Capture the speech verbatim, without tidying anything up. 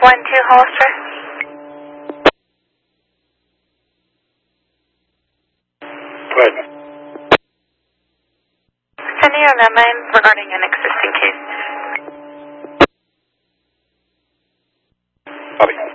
One two Hollister. Good. Sending a landline regarding an existing case. Copy.